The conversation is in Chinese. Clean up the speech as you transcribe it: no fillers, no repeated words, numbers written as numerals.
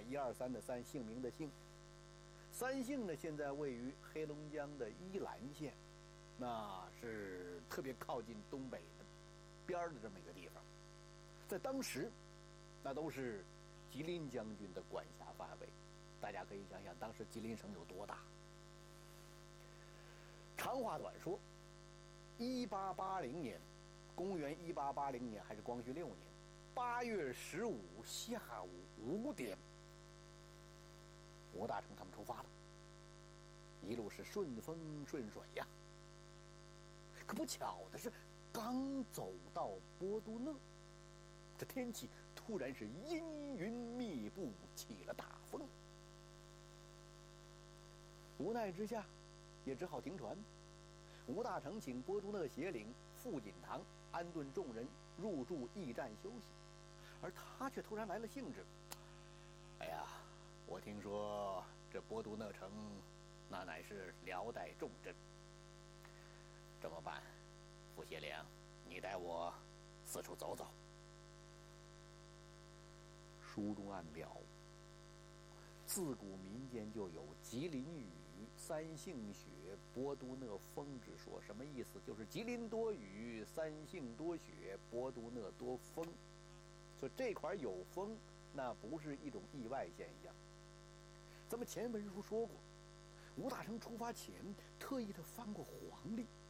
1、2、3的3，姓名的姓。三姓呢，现在位于黑龙江的依兰县，那是特别靠近东北的边儿的这么一个地方。在当时，那都是吉林将军的管辖范围。大家可以想想，当时吉林省有多大。长话短说，1880年，公元1880年还是光绪6年8月15下午5点，吴大成他们出发了，一路是顺风顺水呀。可不巧的是，刚走到波都讷，这天气突然是阴云密布，起了大风。无奈之下，也只好停船。吴大成请波都讷协领傅锦堂安顿众人入住驿站休息，而他却突然来了兴致。哎呀，我听说这波都讷城那乃是辽代重镇，这么办？傅协领，你带我四处走走。书中暗表，自古民间就有吉林雨、三姓雪、波都讷风之说。什么意思？就是吉林多雨，三姓多雪，波都讷多风。所以这块有风，那不是一种意外现象。咱们前文书说过，吴大成出发前特意的翻过黄历，